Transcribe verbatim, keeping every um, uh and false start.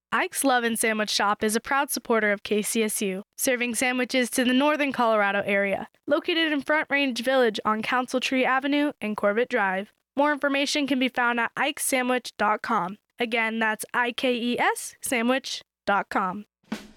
Ike's Love and Sandwich Shop is a proud supporter of K C S U, serving sandwiches to the northern Colorado area. Located in Front Range Village on Council Tree Avenue and Corbett Drive. More information can be found at ikes sandwich dot com. Again, that's I K E S sandwich dot com.